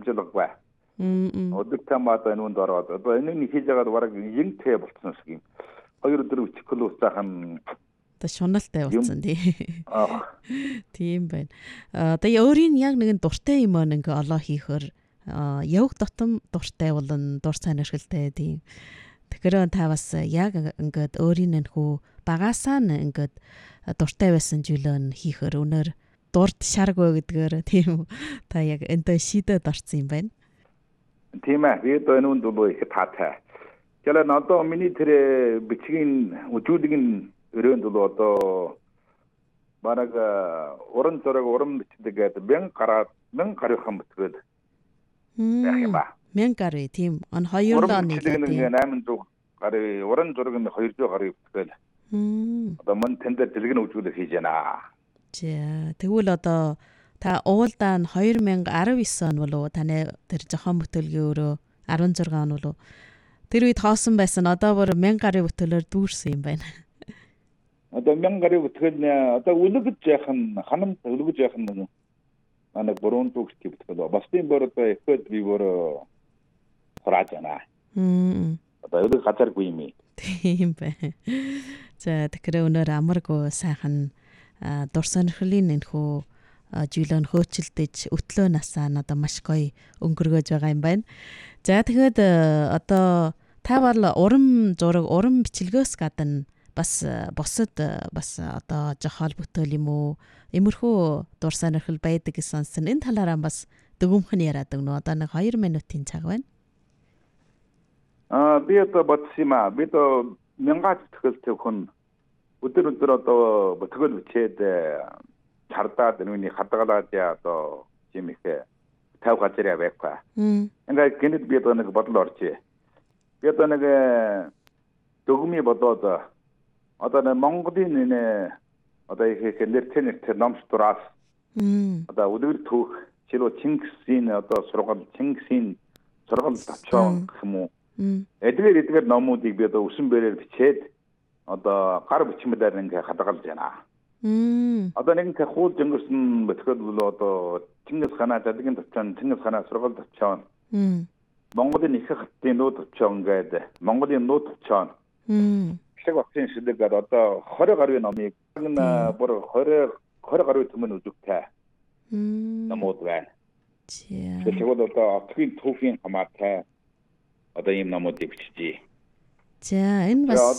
амжилгагүй. Өдөртөө маад энэнд ороод одоо энийг хийж байгаад бараг ингэтэй болчихсон шиг юм. 2-4 цикл усаахан та шуналтай болсон тий. Тийм байна. Одоо өөрийн яг нэгэн дуртай юм ингээ олоо хийхэр явх дотом дуртай болон дур сонирхолтой тийм. Тэгэхээр та бас яг ингээд өөрийн нөхөө багасаа ингээд дуртай байсан зүйлөө хийхэр өнөр дурд шаргөө гэдгээр тийм та яг энэ шийдэд орсон юм байна. Тийм ээ. Би одоо энэнд бол их таатай. Кэлэн одоо миний тэр бичгийн үжүүлгийн өрөөнд бол одоо бараг уран зураг уран бичдэг гэдэг 1000 гаруйхан бүтгээл байх юм ба. 1000 гаруй тийм. Он 2 оны тийм 800 гаруй уран зураг нь 200 гаруй бүтгээл. Одоо мөн тэндэр дэлгэн үжүүлэг хийж байна. За тэгвэл одоо та уулдаа нь 2019 он болов таны тэр зохион бүтээлгийн өрөө 16 он болов тэр үед хоосон байсан одоо бүр 1000 гаруй бүтээлээр дүүрсэн юм байна. Одоо 1000 гаруй бүтгэл одоо үлгэж яах нь ханамт үлгэж яах нь анаг борон төгсчих бүтгэл бастын бор одоо ихэд би бор хурааж байна. Одоо үлгэж газаргүй юм. Тийм байна. За тэгэхээр өнөр амаргүй сайхан дур сонирхлын энэхүү жилэн хөөцөлдөж өтлөө насаа одоо маш гоё өнгөргөөж байгаа юм байна. За тэгэхэд одоо та бол уран зураг уран бичлэгөөс гадна бас босод бас одоо жохол бүтээл юм уу иймэрхүү дур сонирхол байдаг гэсэн сонсон. Энэ талаараа бас дүгүмхэн яриад өгнө. Одоо нэг 2 минутын цаг байна. Би одоо бодсима. Би одоо 1000 бүтгэл хүн өдөр одоо бүтгэл бичээд чардаад нүний хадгалаад одоо юм их 50 газар байхгүй. Ингээд гинэд би одоо нэг бодол орчээ. Би одоо нэг дүгмий бодоод одоо Монголын одоо их нэртэр номс дураас одоо өдөр түүх чило Чингисийн одоо Чингисийн сургал тавчаа гэх юм уу. Эдгээр номуудыг би одоо үсэн бэрээр бичээд одоо гар бичмээр ингээ хадгалж байна. Одоо нэг их хуулж өнгөрсөн бүтгэл бол одоо Чингис хааны задгийн тавчаа, Чингис хааны сургал тавчаа. Монголын их хаттын нүүд тавчаа ингээд Монголын нүүд тавчаа. Шиг багцын шилдэг одоо 20 гаруй номыг бүр 20 гаруй төмөн үзэгтэй. Номууд байна. Тэгэхээр одоо отгийн түүхийн хамаатай одоо ийм номуудыг биччихье. За энэ бас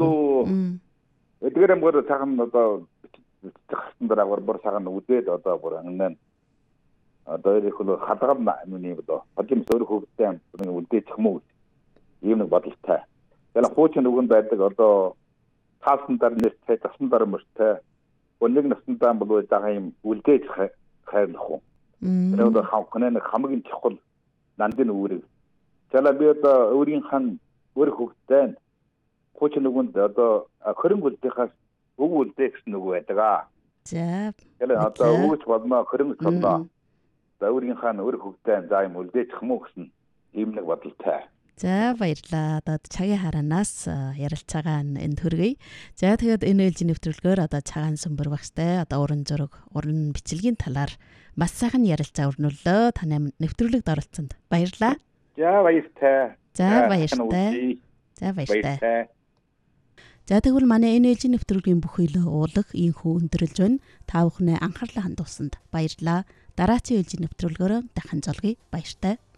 эдгээр амгаар цагаан одоо бичсэн дараа бүр цагаан үдээд одоо бүр аннаа одоо их л хадгална нүний одоо хадгалсан өөр хөвгтэй үлдээчих юм уу ийм нэг бодолтой. Тэгэхээр хуучин үгэн байдаг одоо таасан дараа нэртэй тасан дараа мөртэй өнөг насандаа бол байгаа юм үлдээж хайрлах уу. Тэр одоо хамгийн чухал нандин үүрэг. Тэгэхээр би одоо өөрийн хан өөр хөвгтэй хуучин үгэнд одоо хөрөнгө үлдэхээс өг үлдээ гэсэн үг байдаг. За. Тэгэхээр одоо өгч болмоо хөрөнгө толноо. Өөрийн хаан өөр хөвгтэй за юм үлдээчих юм уу гэсэн ийм нэг бодолтой. За баярлалаа. Одоо цагийн хараанаас ярилцаагаа энд хүргэе. За тэгээд энэ ээлжийн нэвтрүүлгээр одоо цагаан сүмбэр багштай одоо уран зураг, уран бичлэгийн талаар маш сайхан ярилцаа өрнүүллөө. Таны нэвтрүүлэгт оролцсонд баярлалаа. За баяртай. За баяртай. За баяртай. За тэгвэл манай энэ ээлжийн нэвтрүүлгийн бүхий л уулаг ийхүү өндөрлж байна. Та бүхнээ анхаарлаа хандуулсанд баярлалаа. Дараагийн ээлжийн нэвтрүүлгээр дахин золгоё. Баяртай.